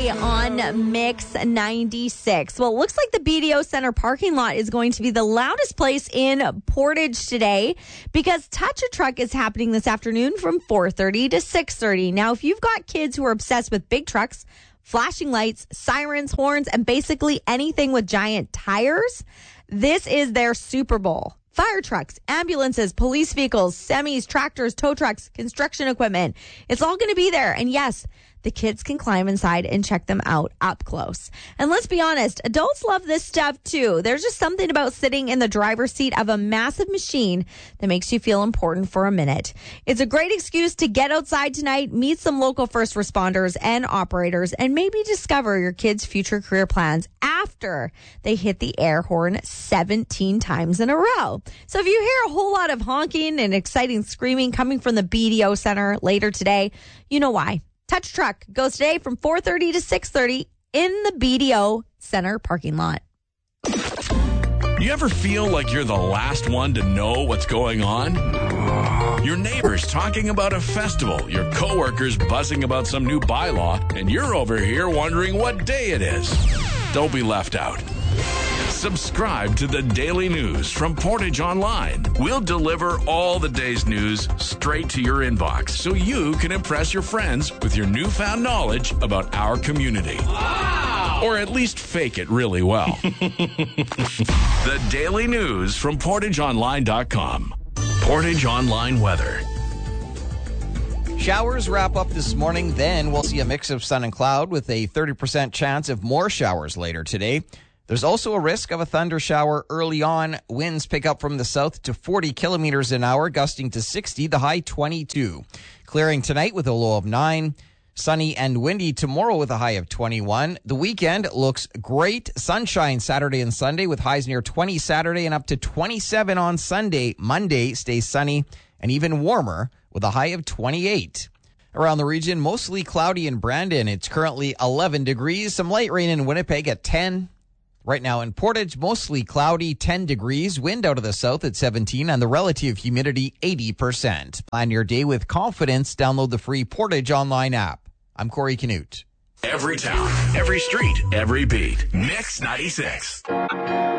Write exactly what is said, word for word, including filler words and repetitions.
on Mix ninety-six. Well, it looks like the B D O Center parking lot is going to be the loudest place in Portage today because Touch a Truck is happening this afternoon from four thirty to six thirty. Now, if you've got kids who are obsessed with big trucks, flashing lights, sirens, horns, and basically anything with giant tires, this is their Super Bowl. Fire trucks, ambulances, police vehicles, semis, tractors, tow trucks, construction equipment. It's all going to be there. And yes, the kids can climb inside and check them out up close. And let's be honest, adults love this stuff too. There's just something about sitting in the driver's seat of a massive machine that makes you feel important for a minute. It's a great excuse to get outside tonight, meet some local first responders and operators, and maybe discover your kids' future career plans after they hit the air horn seventeen times in a row. So if you hear a whole lot of honking and exciting screaming coming from the B D O Center later today, you know why. Touch Truck goes today from four thirty to six thirty in the B D O Center parking lot. You ever feel like you're the last one to know what's going on? Your neighbor's talking about a festival, your coworkers buzzing about some new bylaw, and you're over here wondering what day it is. Don't be left out. Subscribe to the Daily News from Portage Online. We'll deliver all the day's news straight to your inbox so you can impress your friends with your newfound knowledge about our community. Wow! Or at least fake it really well. The Daily News from portage online dot com. Portage Online weather. Showers wrap up this morning, then we'll see a mix of sun and cloud with a thirty percent chance of more showers later today. There's also a risk of a thunder shower early on. Winds pick up from the south to forty kilometers an hour, gusting to sixty, the high twenty-two. Clearing tonight with a low of nine. Sunny and windy tomorrow with a high of twenty-one. The weekend looks great. Sunshine Saturday and Sunday with highs near twenty Saturday and up to twenty-seven on Sunday. Monday stays sunny and even warmer with a high of twenty-eight. Around the region, mostly cloudy in Brandon. It's currently eleven degrees. Some light rain in Winnipeg at ten. Right now in Portage, mostly cloudy, ten degrees, wind out of the south at seventeen, and the relative humidity eighty percent. Plan your day with confidence. Download the free Portage Online app. I'm Corey Canute. Every town, every street, every beat. Mix ninety-six.